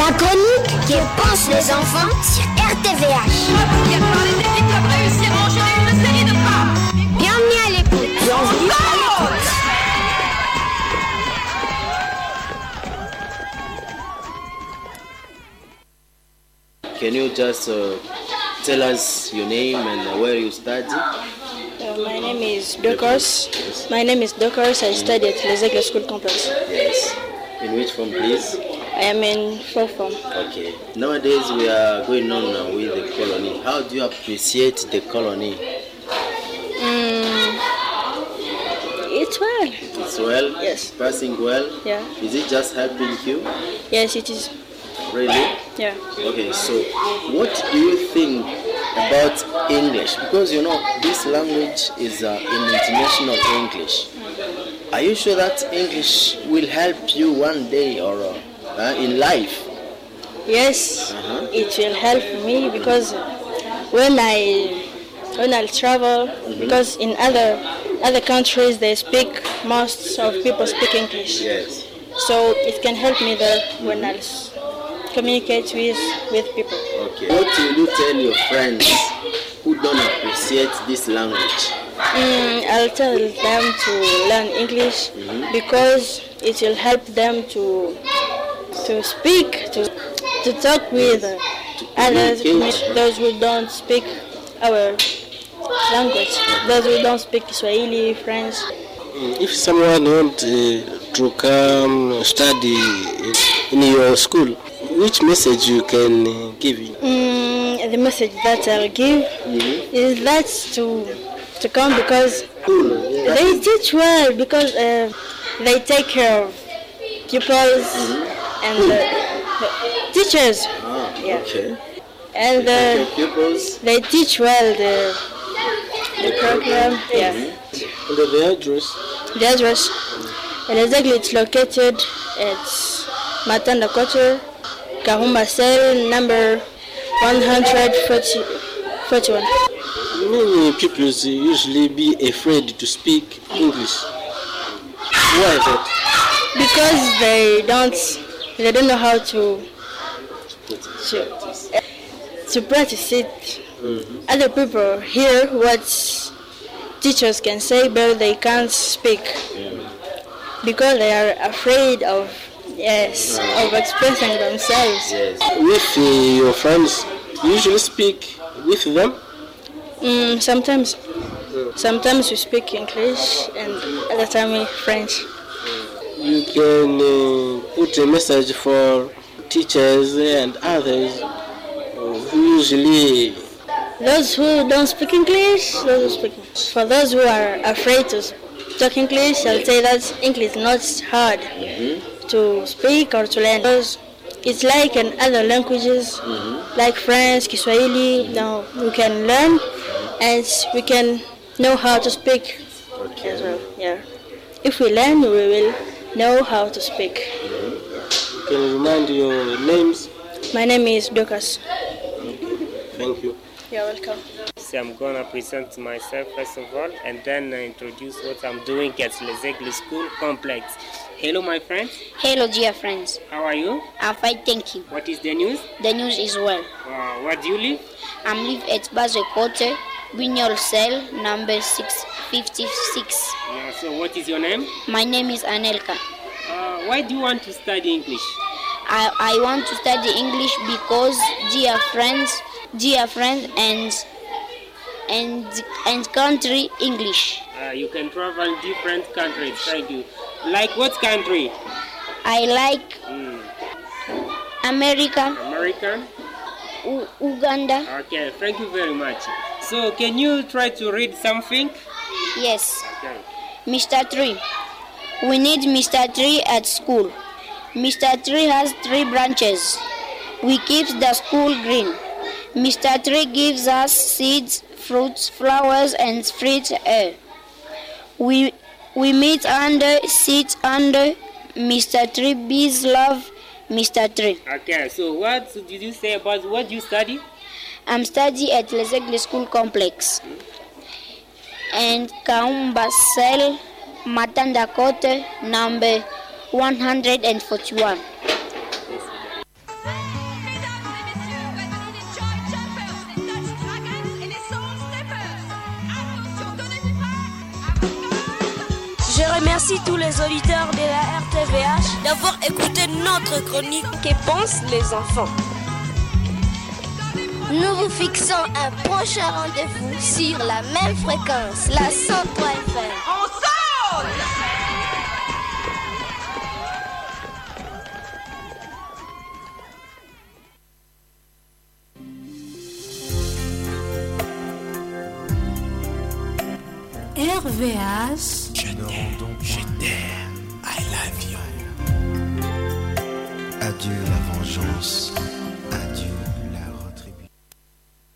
La chronique que pensent les enfants sur RTVH. Bienvenue à l'écoute. Can you just tell us your name and where you study? My name is Dokars. Yes. My name is Dokars. I study at Les Aigles School Complex. Yes. In which form, please? I am in fourth form. Okay. Nowadays we are going on with the colony. How do you appreciate the colony? It's well. It's well? Yes. Passing well? Yeah. Is it just helping you? Yes, it is. Really? Yeah. Okay, so what do you think about English? Because you know this language is an international English. Are you sure that English will help you one day or in life? Yes, it will help me because when I travel, because in other countries they speak, most of people speak English. Yes. So it can help me there when I communicate with people. Okay. What will you tell your friends who don't appreciate this language? I'll tell them to learn English because it will help them to speak, to talk with others, those who don't speak our language, those who don't speak Swahili, French. If someone wants to come study in your school, which message you can give him? The message that I'll give is that to come because they teach well, because they take care of pupils and the teachers. Yeah. Okay. And Pupils. they teach well the program. Yeah. And the address? The address. And exactly it's located at Matanda Koto, Kahumba Cell, number 141. Many pupils usually be afraid to speak English. Why is that? Because they don't know how to practice it. Other people hear what teachers can say, but they can't speak because they are afraid of expressing themselves. Yes. With your friends, you usually speak with them? Sometimes we speak English and other time French. You can put a message for teachers and others who usually... Those who don't speak English, those who speak. For those who are afraid to talk English, I'll say that English is not hard to speak or to learn. Because it's like in other languages, like French, Kiswahili. Now we can learn and we can know how to speak as well. Yeah. If we learn, we will know how to speak. Can you remind your names? My name is Dokas. Thank you. You're welcome. So I'm going to present myself first of all and then introduce what I'm doing at Les Aigles School Complex. Hello my friends. Hello dear friends. How are you? I'm fine, thank you. What is the news? The news is well. Where do you live? I live at Basel Kote, Bignol Cell, number 656. Yeah, so what is your name? My name is Anelka. Why do you want to study English? I want to study English because dear friends and country English. You can travel different countries. Thank you. Like what country? I like America. American? Uganda. Okay, thank you very much. So can you try to read something? Yes. Okay. Mr. Tree. We need Mr. Tree at school. Mr. Tree has 3 branches. We keep the school green. Mr. Tree gives us seeds, fruits, flowers, and fresh air. We meet under, sit under. Mr. Tree, bees love Mr. Tree. Okay, so what did you say about what you study? I'm studying at Les Aigles School Complex. And Kahumba Cell, Matanda Kote, number 141. Merci tous les auditeurs de la RTVH d'avoir écouté notre chronique Que pensent les enfants. Nous vous fixons un prochain rendez-vous sur la même fréquence, la 103 FM. Ensemble! RVH. Je t'aime, I love you. Adieu la vengeance.